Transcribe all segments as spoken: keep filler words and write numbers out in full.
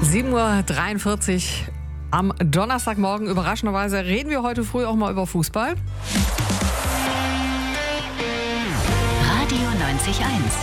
sieben Uhr dreiundvierzig am Donnerstagmorgen. Überraschenderweise reden wir heute früh auch mal über Fußball. Radio neunzig Komma eins.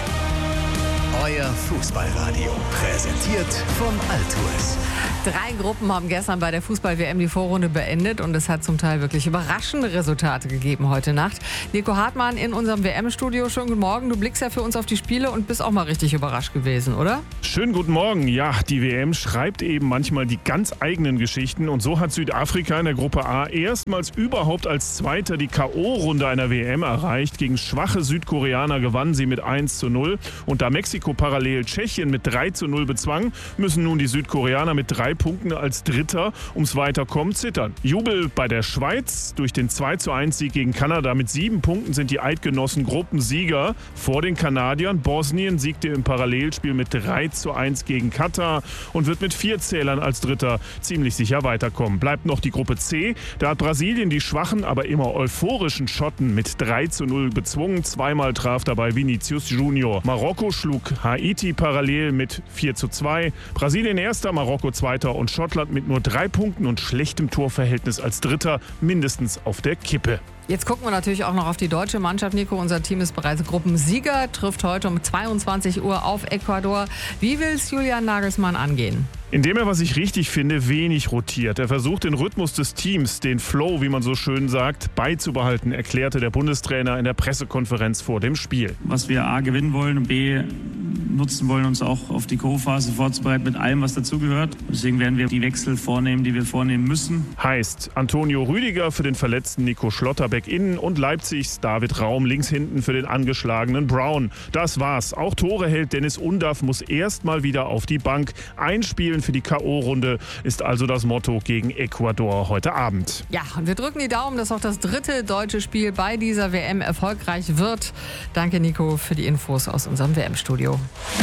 Euer Fußballradio, präsentiert vom Altours. Drei Gruppen haben gestern bei der Fußball-W M die Vorrunde beendet und es hat zum Teil wirklich überraschende Resultate gegeben heute Nacht. Nico Hartmann in unserem W M-Studio. Schönen guten Morgen. Du blickst ja für uns auf die Spiele und bist auch mal richtig überrascht gewesen, oder? Schönen guten Morgen. Ja, die W M schreibt eben manchmal die ganz eigenen Geschichten und so hat Südafrika in der Gruppe A erstmals überhaupt als Zweiter die K O-Runde einer W M erreicht. Gegen schwache Südkoreaner gewannen sie mit eins zu null und da Mexiko parallel Tschechien mit drei zu null bezwang, müssen nun die Südkoreaner mit drei Punkten als Dritter ums Weiterkommen zittern. Jubel bei der Schweiz. Durch den zwei zu eins Sieg gegen Kanada mit sieben Punkten sind die Eidgenossen Gruppensieger vor den Kanadiern. Bosnien siegte im Parallelspiel mit drei zu eins gegen Katar und wird mit vier Zählern als Dritter ziemlich sicher weiterkommen. Bleibt noch die Gruppe C. Da hat Brasilien die schwachen, aber immer euphorischen Schotten mit drei zu null bezwungen. Zweimal traf dabei Vinicius Junior. Marokko schlug Haiti parallel mit vier zu zwei. Brasilien erster, Marokko zweiter und Schottland mit nur drei Punkten und schlechtem Torverhältnis als Dritter mindestens auf der Kippe. Jetzt gucken wir natürlich auch noch auf die deutsche Mannschaft, Nico. Unser Team ist bereits Gruppensieger, trifft heute um zweiundzwanzig Uhr auf Ecuador. Wie will es Julian Nagelsmann angehen? Indem er, was ich richtig finde, wenig rotiert. Er versucht den Rhythmus des Teams, den Flow, wie man so schön sagt, beizubehalten, erklärte der Bundestrainer in der Pressekonferenz vor dem Spiel. Was wir A gewinnen wollen und B nutzen wollen, uns auch auf die K O-Phase vorzubereiten mit allem, was dazugehört. Deswegen werden wir die Wechsel vornehmen, die wir vornehmen müssen. Heißt Antonio Rüdiger für den verletzten Nico Schlotterbeck innen und Leipzigs David Raum links hinten für den angeschlagenen Brown. Das war's. Auch Tore hält Dennis Undaff, muss erst mal wieder auf die Bank. Einspielen für die K O-Runde ist also das Motto gegen Ecuador heute Abend. Ja, und wir drücken die Daumen, dass auch das dritte deutsche Spiel bei dieser W M erfolgreich wird. Danke, Nico, für die Infos aus unserem W M-Studio.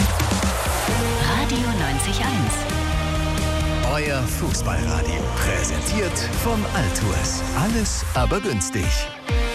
Radio neunzig Komma eins. Euer Fußballradio, präsentiert vom Altours. Alles aber günstig.